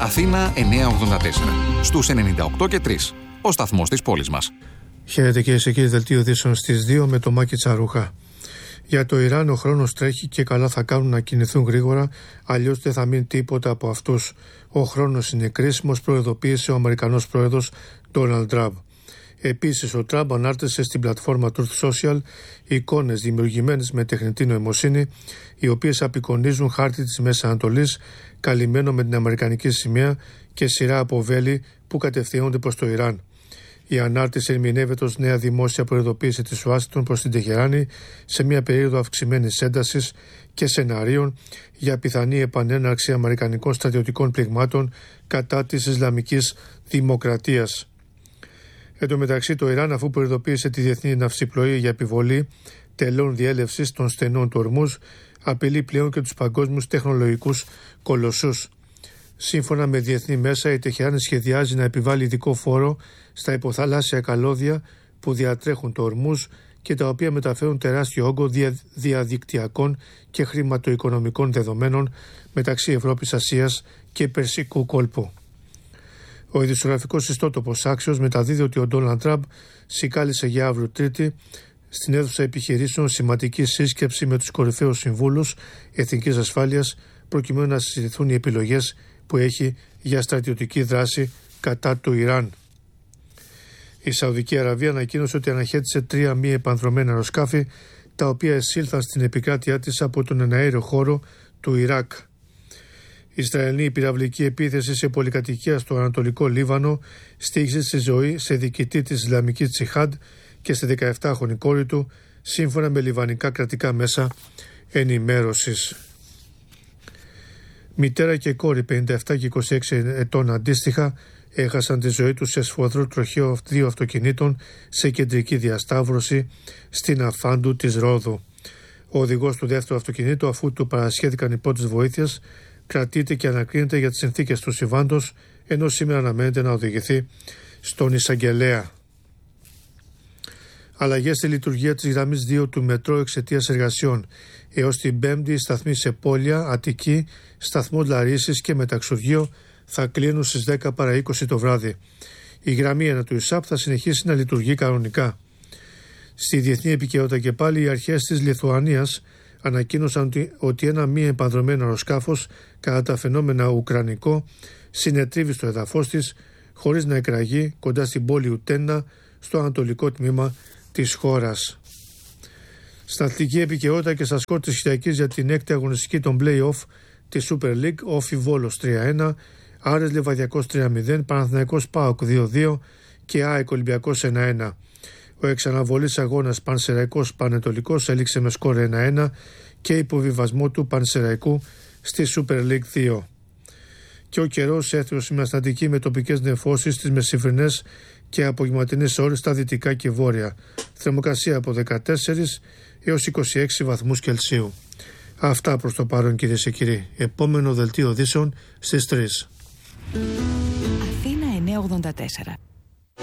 Αθήνα 984. Στους 98 και 3. Ο σταθμός της πόλης μας. Χαίρετε κυρίες και κύριοι, δελτίο ειδήσεων στις 2 με το Μάκη Τσαρούχα. Για το Ιράν ο χρόνος τρέχει και καλά θα κάνουν να κινηθούν γρήγορα, αλλιώς δεν θα μείνει τίποτα από αυτούς. Ο χρόνος είναι κρίσιμος, προειδοποίησε ο Αμερικανός πρόεδρος Ντόναλντ Τραμπ. Επίσης, ο Τραμπ ανάρτησε στην πλατφόρμα Truth Social εικόνες δημιουργημένες με τεχνητή νοημοσύνη, οι οποίες απεικονίζουν χάρτη της Μέσης Ανατολής, καλυμμένο με την αμερικανική σημαία και σειρά από βέλη που κατευθύνονται προς το Ιράν. Η ανάρτηση ερμηνεύεται ως νέα δημόσια προειδοποίηση της Ουάσιγκτον προς την Τεχεράνη σε μια περίοδο αυξημένης έντασης και σεναρίων για πιθανή επανέναρξη αμερικανικών στρατιωτικών πληγμάτων κατά της Ισλαμικής Δημοκρατίας. Εν τω μεταξύ, το Ιράν, αφού προειδοποίησε τη διεθνή ναυσιπλοεία για επιβολή τελών διέλευσης των στενών του Ορμούζ, απειλεί πλέον και τους παγκόσμιους τεχνολογικούς κολοσσούς. Σύμφωνα με διεθνή μέσα, η Τεχεράνη σχεδιάζει να επιβάλλει ειδικό φόρο στα υποθαλάσσια καλώδια που διατρέχουν το Ορμούζ και τα οποία μεταφέρουν τεράστιο όγκο διαδικτυακών και χρηματοοικονομικών δεδομένων μεταξύ Ευρώπης, Ασίας και Περσικού κόλπου. Ο ειδησιογραφικός ιστότοπος Axios μεταδίδει ότι ο Ντόναλντ Τραμπ συγκάλεσε για αύριο Τρίτη στην αίθουσα επιχειρήσεων σημαντική σύσκεψη με τους κορυφαίους συμβούλους εθνικής ασφάλειας προκειμένου να συζητηθούν οι επιλογές που έχει για στρατιωτική δράση κατά του Ιράν. Η Σαουδική Αραβία ανακοίνωσε ότι αναχέτησε 3 μη επανδρωμένα αεροσκάφη τα οποία εισήλθαν στην επικράτειά της από τον εναέριο χώρο του Ιράκ. Η Ισραηλινή πυραυλική επίθεση σε πολυκατοικία στο Ανατολικό Λίβανο στοίχισε στη ζωή σε διοικητή της Ισλαμικής Τζιχάντ και στη 17χρονη κόρη του, σύμφωνα με λιβανικά κρατικά μέσα ενημέρωσης. Μητέρα και κόρη 57 και 26 ετών αντίστοιχα έχασαν τη ζωή τους σε σφοδρό τροχαίο 2 αυτοκινήτων σε κεντρική διασταύρωση στην Αφάντου της Ρόδου. Ο οδηγός του δεύτερου αυτοκινήτου, αφού του παρασχέθηκαν οι πρώτες βοήθειας, κρατείται και ανακρίνεται για τις συνθήκες του συμβάντος, ενώ σήμερα αναμένεται να οδηγηθεί στον εισαγγελέα. Αλλαγές στη λειτουργία της γραμμής 2 του μετρό εξαιτίας εργασιών. Έως την Πέμπτη, οι σταθμοί σε Πόλια, Αττική, σταθμό Λαρίσης και Μεταξουργείο θα κλείνουν στις 10 παρά 20 το βράδυ. Η γραμμή 1 του ΙΣΑΠ θα συνεχίσει να λειτουργεί κανονικά. Στη διεθνή επικαιρότητα και πάλι, οι αρχές της Λιθουανίας ανακοίνωσαν ότι ένα μη επανδρωμένο αεροσκάφος κατά τα φαινόμενα ουκρανικό συνετρίβει στο έδαφος της χωρίς να εκραγεί κοντά στην πόλη Ουτένα στο ανατολικό τμήμα της χώρας. Στα αθλητική επικαιρότητα και στα σκορ της Κυριακής για την 6η αγωνιστική των play-off της Super League, Όφι Βόλος 3-1, Άρες Λιβαδιακός 3-0, Παναθηναϊκός ΠΑΟΚ 2-2 και ΑΕΚ Ολυμπιακός 1-1. Ο εξαναβολής αγώνας Πανσεραϊκός Πανετολικός έληξε με σκορ 1-1 και υποβιβασμό του Πανσεραϊκού στη Super League 2. Και ο καιρός έθρωσε με αστατική με τοπικές νεφώσεις στις μεσημβρινές και απογευματινές ώρες στα δυτικά και βόρεια. Θερμοκρασία από 14 έως 26 βαθμούς Κελσίου. Αυτά προς το παρόν, κυρίες και κύριοι. Επόμενο δελτίο ειδήσεων στις 3. Αθήνα 984.